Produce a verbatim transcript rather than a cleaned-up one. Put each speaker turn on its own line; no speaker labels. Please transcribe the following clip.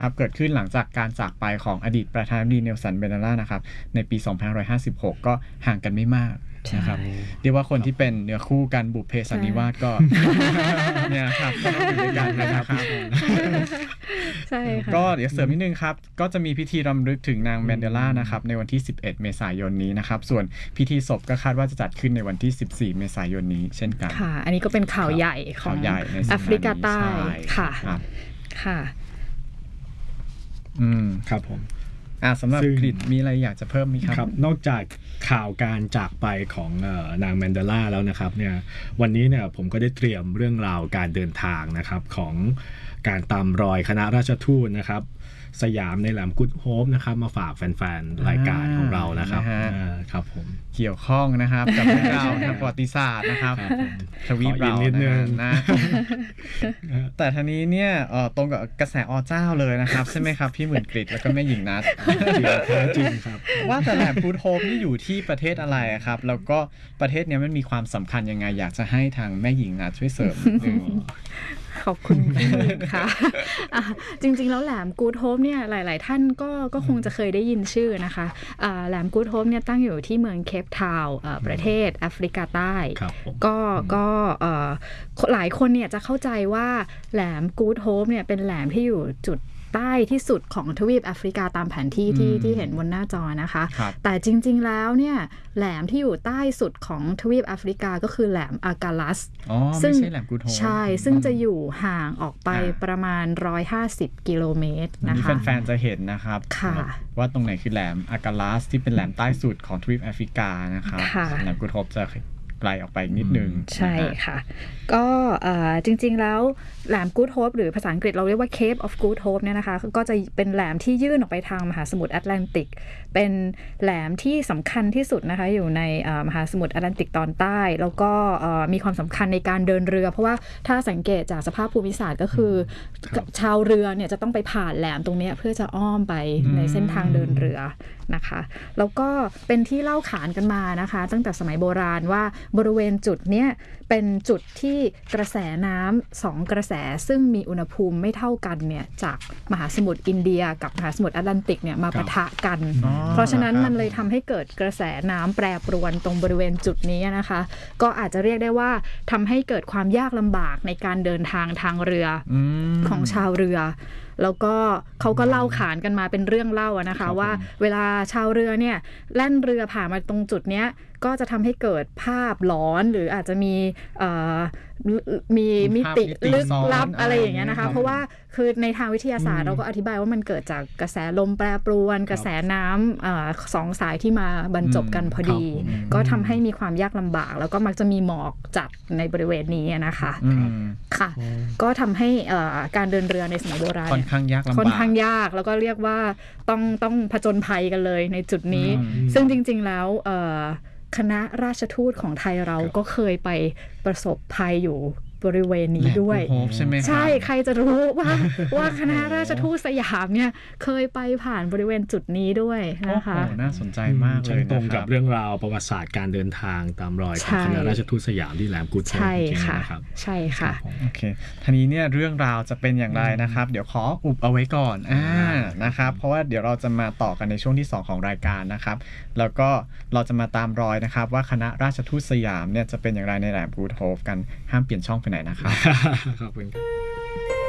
ครับเกิดขึ้นหลังจากการจากไปของอดีตประธานาธิบดีเนลสันเมนเดลานะครับในปีสองพันห้าร้อยห้าสิบหกก็ห่างกันไม่มากนะครับเรียกว่าคนที่เป็นเนื้อคู่กันบุพเพสันนิวาสก็เนี่ยครับก็ต้องอยู่ด้วยกันนะครับ
ใช่ค่ะ
ก็เดี๋ยวเสริมนิดนึงครับก็จะมีพิธีรำลึกถึงนางแมนเดลานะครับในวันที่สิบเอ็ดเมษายนนี้นะครับส่วนพิธีศพก็คาดว่าจะจัดขึ้นในวันที่สิบสี่เมษายนนี้เช่นกัน
ค่ะอันนี้ก็เป็นข่าวใหญ่ของแอฟริกาใต้ค่ะค่ะ
อืม
ครับผม
อ่าสำหรับกฤษมีอะไรอยากจะเพิ่มไหมครับ
ครับนอกจากข่าวการจากไปของเอ่อนางแมนเดลาแล้วนะครับเนี่ยวันนี้เนี่ยผมก็ได้เตรียมเรื่องราวการเดินทางนะครับของการตามรอยคณะราชทูตนะครับสยามในแหลมกุดโฮปนะครับมาฝากแฟนๆรายการของเรานะครับครับผม
เกี่ยวข้องนะครับกับเรื่องราวทางประวัติศาสตร์นะครับทวีปเรานะแต่ทีนี้เนี่ยตรงกับกระแสอเจ้าเลยนะครับใช่ไหมครับพี่หมื่นกฤษแล้วก็แม่หญิงนัท
จริงครับ
ว่าแต่แหลมกุดโฮปนี่อยู่ที่ประเทศอะไรครับแล้วก็ประเทศนี้มันมีความสำคัญยังไงอยากจะให้ทางแม่หญิงนัทช่วยเสริมนิดนึง
ขอบคุณพี่ค่ะจริงๆแล้วแหลมกูดโฮปเนี่ยหลายๆท่านก็ก็คงจะเคยได้ยินชื่อนะคะแหลมกูดโฮปเนี่ยตั้งอยู่ที่เมืองเคปทาวน์ประเทศแอฟริกาใต้ก็ก็หลายคนเนี่ยจะเข้าใจว่าแหลมกูดโฮปเนี่ยเป็นแหลมที่อยู่จุดใต้ที่สุดของทวีปแอฟริกาตามแผนที่ที่ที่เห็นบนหน้าจอนะคะแต่จริงๆแล้วเนี่ยแหลมที่อยู่ใต้สุดของทวีปแอฟริกาก็คือแหลมอากาลัส
ซึ่งไม่ใช่แหลมกูดโฮป
ใช่ซึ่งจะอยู่ห่างออกไปประมาณหนึ่งร้อยห้าสิบกิโลเมตรนะคะ
แฟนๆจะเห็นนะครับว่าตรงไหนคือแหลมอากาลัสที่เป็นแหลมใต้สุดของทวีปแอฟริกานะครับแหลมกูดโฮปจะไกลออกไปนิดนึง
ใช่ค่ะก็จริงๆแล้วแหลม Good Hope หรือภาษาอังกฤษเราเรียกว่า Cape of Good Hope เนี่ยนะคะก็จะเป็นแหลมที่ยื่นออกไปทางมหาสมุทรแอตแลนติกเป็นแหลมที่สำคัญที่สุดนะคะอยู่ในมหาสมุทรแอตแลนติกตอนใต้แล้วก็มีความสำคัญในการเดินเรือเพราะว่าถ้าสังเกตจากสภาพภูมิศาสตร์ก็คือชาวเรือเนี่ยจะต้องไปผ่านแหลมตรงนี้เพื่อจะอ้อมไปในเส้นทางเดินเรือนะคะแล้วก็เป็นที่เล่าขานกันมานะคะตั้งแต่สมัยโบราณว่าบริเวณจุดเนี้ยเป็นจุดที่กระแสน้ำสองกระแสซึ่งมีอุณหภูมิไม่เท่ากันเนี่ยจากมหาสมุทรอินเดียกับมหาสมุทรแอตแลนติกเนี่ยมาปะทะกันเพราะฉะนั้นมันเลยทำให้เกิดกระแสน้ำแปรปรวนตรงบริเวณจุดนี้นะคะก็อาจจะเรียกได้ว่าทำให้เกิดความยากลำบากในการเดินทางทางเรือของชาวเรือแล้วก็เขาก็เล่าขานกันมาเป็นเรื่องเล่านะคะว่าเวลาชาวเรือเนี่ยแล่นเรือผ่านมาตรงจุดเนี้ยก็จะทำให้เกิดภาพหลอนหรืออาจจะมีมีมิติลึกลับอะไรอย่างเงี้ยนะคะเพราะว่าคือในทางวิทยาศาสตร์เราก็อธิบายว่ามันเกิดจากกระแสลมแปรปรวนกระแสน้ำสองสายที่มาบรรจบกันพอดีก็ทำให้มีความยากลำบากแล้วก็มักจะมีหมอกจัดในบริเวณนี้นะคะค่ะก็ทำให้การเดินเรือในสมัยโบราณ
ค่อนข้างยากลำบาก
ค่อนข้างยากแล้วก็เรียกว่าต้องต้องผจญภัยกันเลยในจุดนี้ซึ่งจริงๆแล้วคณะราชทูตของไทยเราก็เคยไปประสบภัยอยู่บริเวณนี้ด้วย
ใช่ไหมครับ
ใช่ใครจะรู้ว่าว่าคณะราชทูตสยามเนี่ยเคยไปผ่านบริเวณจุดนี้ด้วยนะคะ
โอ้น่าสนใจมากเลย
ตรงกับเรื่องราวประวัติศาสตร์การเดินทางตามรอยของคณะราชทูตสยามที่แหลมกูดโฮป
ใช่ค่ะใช่ค่ะ
โอเคทีนี้เนี่ยเรื่องราวจะเป็นอย่างไรนะครับเดี๋ยวขออุบเอาไว้ก่อนอ่านะครับเพราะว่าเดี๋ยวเราจะมาต่อกันในช่วงที่สองของรายการนะครับแล้วก็เราจะมาตามรอยนะครับว่าคณะราชทูตสยามเนี่ยจะเป็นอย่างไรในแหลมกูดโฮปกันห้ามเปลี่ยนช่องไปไหนนะครับ
ขอบคุณครับ